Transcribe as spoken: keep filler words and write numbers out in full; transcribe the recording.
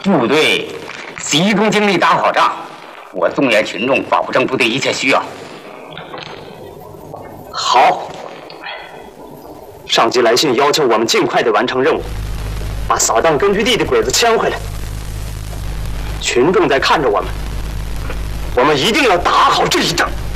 部队集中精力打好仗，我动员群众，保证部队一切需要。 好，上级来信要求我们尽快的完成任务，把扫荡根据地的鬼子牵回来。群众在看着我们，我们一定要打好这一仗。